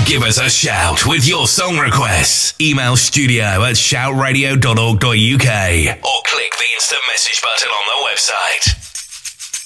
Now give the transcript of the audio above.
Give us a shout with your song requests. Email studio@shoutradio.org.uk or click the instant message button on the website.